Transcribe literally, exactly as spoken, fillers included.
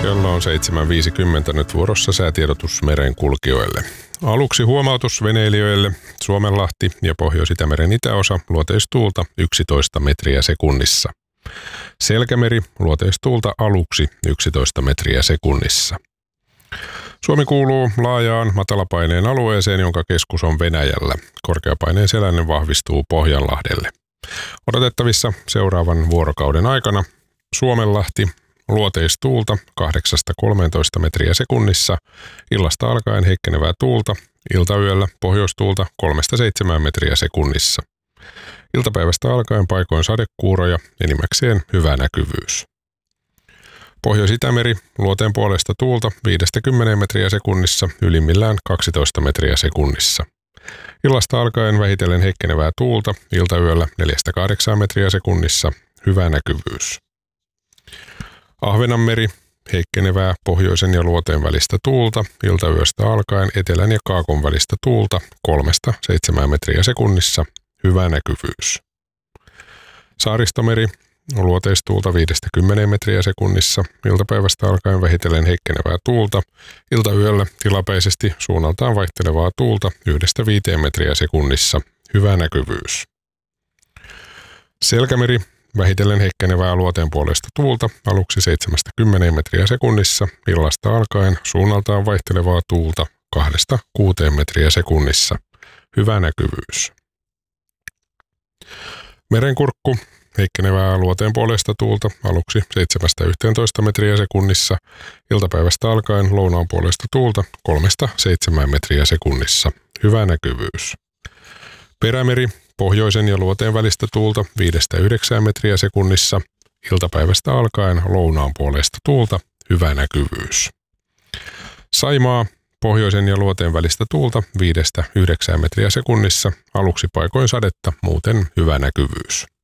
Kello on seitsemän viisikymmentä, nyt vuorossa säätiedotus merenkulkijoille. Aluksi huomautus veneilijöille. Suomenlahti ja Pohjois-Itämeren itäosa, luoteistuulta yksitoista metriä sekunnissa. Selkämeri, luoteistuulta aluksi yksitoista metriä sekunnissa. Suomi kuuluu laajaan matalapaineen alueeseen, jonka keskus on Venäjällä. Korkeapaineen selänen vahvistuu Pohjanlahdelle. Odotettavissa seuraavan vuorokauden aikana Suomenlahti, luoteistuulta kahdeksasta kolmeentoista metriä sekunnissa, illasta alkaen heikkenevää tuulta, iltayöllä pohjoistuulta kolmesta seitsemään metriä sekunnissa. Iltapäivästä alkaen paikoin sadekuuroja, enimmäkseen hyvä näkyvyys. Pohjois-Itämeri, luoteen puolesta tuulta viidestä kymmeneen metriä sekunnissa, ylimmillään kaksitoista metriä sekunnissa. Illasta alkaen vähitellen heikkenevää tuulta, iltayöllä neljästä kahdeksaan metriä sekunnissa, hyvä näkyvyys. Ahvenanmeri, heikkenevää pohjoisen ja luoteen välistä tuulta, iltayöstä alkaen etelän ja kaakon välistä tuulta kolmesta seitsemään metriä sekunnissa, hyvä näkyvyys. Saaristomeri, luoteistuulta viidestä kymmeneen metriä sekunnissa, iltapäivästä alkaen vähitellen heikkenevää tuulta, iltayöllä tilapäisesti suunnaltaan vaihtelevaa tuulta yhdestä viiteen metriä sekunnissa, hyvä näkyvyys. Selkämeri, vähitellen heikkenevää luoteen puolesta tuulta, aluksi seitsemästä kymmeneen metriä sekunnissa, illasta alkaen suunnaltaan vaihtelevaa tuulta kahdesta kuuteen metriä sekunnissa, hyvä näkyvyys. Merenkurkku, heikkenevää luoteen puolesta tuulta, aluksi seitsemästä yhteentoista metriä sekunnissa, iltapäivästä alkaen lounaan puolesta tuulta kolmesta seitsemään metriä sekunnissa, hyvä näkyvyys. Perämeri, pohjoisen ja luoteen välistä tuulta viidestä yhdeksään metriä sekunnissa, iltapäivästä alkaen lounaan puolesta tuulta, hyvä näkyvyys. Saimaa, pohjoisen ja luoteen välistä tuulta viidestä yhdeksään metriä sekunnissa, aluksi paikoin sadetta, muuten hyvä näkyvyys.